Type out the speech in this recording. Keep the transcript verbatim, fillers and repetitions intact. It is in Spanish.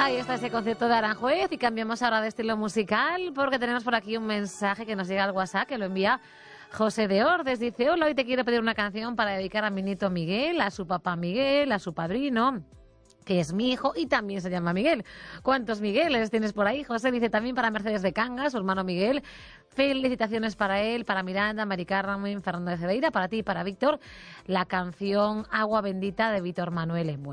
Ahí está ese concierto de Aranjuez y cambiamos ahora de estilo musical porque tenemos por aquí un mensaje que nos llega al WhatsApp que lo envía José de Ordes. Dice: hola, hoy te quiero pedir una canción para dedicar a mi nieto Miguel, a su papá Miguel, a su padrino, que es mi hijo y también se llama Miguel. ¿Cuántos Migueles tienes por ahí, José? Dice también para Mercedes de Cangas, su hermano Miguel. Felicitaciones para él, para Miranda, Mari Carmen, Fernando de Cedeira, para ti y para Víctor, la canción Agua Bendita de Víctor Manuel.